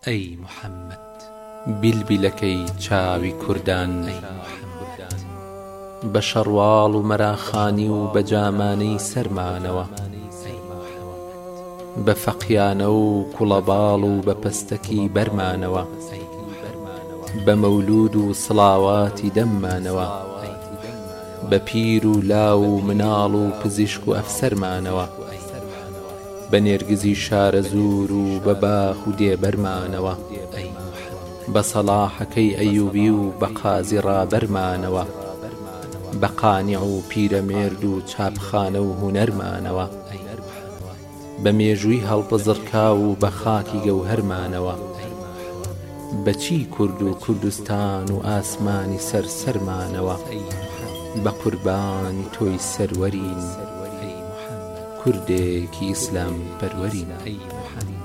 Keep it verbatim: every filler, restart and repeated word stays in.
ئەی محەممەد بیلبیلەکەی چاوی کوردان بە شەڕواڵ و مەراخانی و بە جامانەی سەرمانەوە، بە فەقیانە و کوڵەباڵ و بە پەستەکی بەرمانەوە، بە مەولود و سڵاواتی دەممانەوە، بە پیر و لاو و مناڵ و پزیشک و ئەفسەرمانەوە، بە نێرگزی شارە زور و بە باخ و دێبەرمانەوە، بە سەلاحەکەی ئەیوبی و بە قازی ڕابەرمانەوە، بە قانیع و پیرەمێرد و چاپخانە و هونەرمانەوە، بە مێژووی هەڵبەزڕکا و بە خاکی گەوهەرمانەوە، بەچی کورد و کوردستان و ئاسمانی سەرسەرمانەوە، بە قوربانی تۆی سەروەرین کوردێکی ئیسلام پەروەرین.